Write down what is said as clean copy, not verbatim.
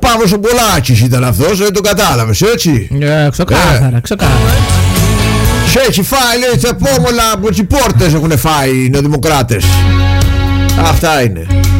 Παύλος ο Πολάκης ήταν αυτός, δεν το κατάλαβες, έτσι. Ξεκάθαρα. Σε έχει φάει, λέει, τα πόμολα από τις πόρτες έχουν φάει οι νεοδημοκράτες. Αυτά είναι.